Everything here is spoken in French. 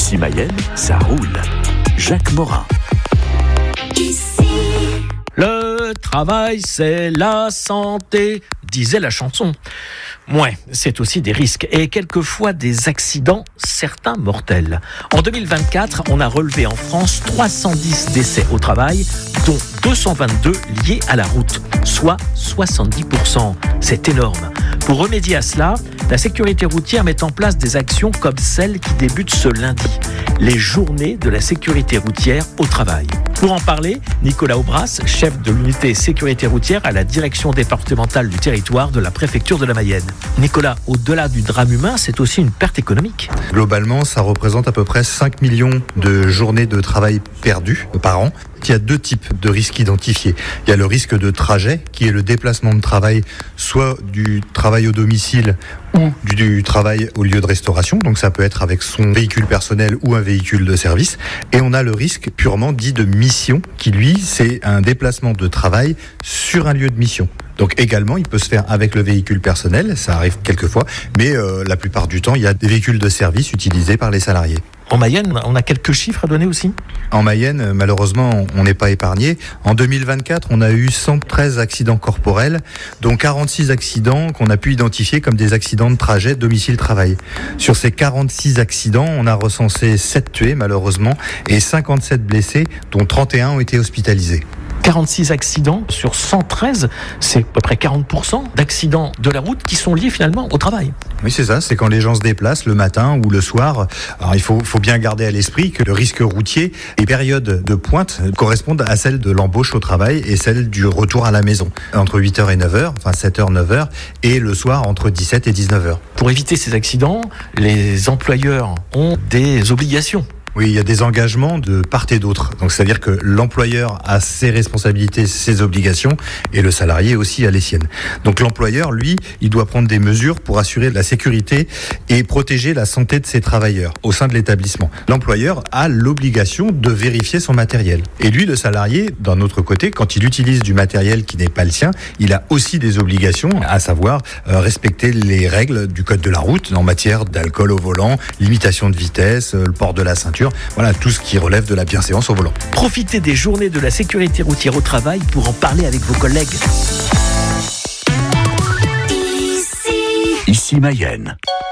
Ici Mayenne, ça roule. Jacques Morin. Le travail, c'est la santé, disait la chanson. Ouais, c'est aussi des risques et quelquefois des accidents, certains mortels. En 2024, on a relevé en France 310 décès au travail, dont 222 liés à la route, soit 70%. C'est énorme. Pour remédier à cela, la sécurité routière met en place des actions comme celle qui débute ce lundi, les journées de la sécurité routière au travail. Pour en parler, Nicolas Aubras, chef de l'unité sécurité routière à la direction départementale du territoire de la préfecture de la Mayenne. Nicolas, au-delà du drame humain, c'est aussi une perte économique. Globalement, ça représente à peu près 5 millions de journées de travail perdues par an. Il y a deux types de risques identifiés. Il y a le risque de trajet, qui est le déplacement de travail, soit du travail au domicile ou du travail au lieu de restauration. Donc ça peut être avec son véhicule personnel ou un véhicule de service. Et on a le risque purement dit de mission, qui lui, c'est un déplacement de travail sur un lieu de mission. Donc également, il peut se faire avec le véhicule personnel, ça arrive quelquefois, mais la plupart du temps, il y a des véhicules de service utilisés par les salariés. En Mayenne, on a quelques chiffres à donner aussi ? En Mayenne, malheureusement, on n'est pas épargné. En 2024, on a eu 113 accidents corporels, dont 46 accidents qu'on a pu identifier comme des accidents de trajet domicile-travail. Sur ces 46 accidents, on a recensé 7 tués, malheureusement, et 57 blessés, dont 31 ont été hospitalisés. 46 accidents sur 113, c'est à peu près 40% d'accidents de la route qui sont liés finalement au travail. Oui, c'est ça, c'est quand les gens se déplacent le matin ou le soir. Alors il faut bien garder à l'esprit que le risque routier, les périodes de pointe correspondent à celles de l'embauche au travail et celles du retour à la maison. Entre 8h et 9h, enfin 7h, 9h, et le soir entre 17 et 19h. Pour éviter ces accidents, les employeurs ont des obligations. Oui, il y a des engagements de part et d'autre. Donc, c'est-à-dire que l'employeur a ses responsabilités, ses obligations, et le salarié aussi a les siennes. Donc, l'employeur, lui, il doit prendre des mesures pour assurer la sécurité et protéger la santé de ses travailleurs au sein de l'établissement. L'employeur a l'obligation de vérifier son matériel. Et lui, le salarié, d'un autre côté, quand il utilise du matériel qui n'est pas le sien, il a aussi des obligations, à savoir respecter les règles du code de la route en matière d'alcool au volant, limitation de vitesse, le port de la ceinture. Voilà, tout ce qui relève de la bienséance au volant. Profitez des journées de la sécurité routière au travail pour en parler avec vos collègues. Ici Mayenne.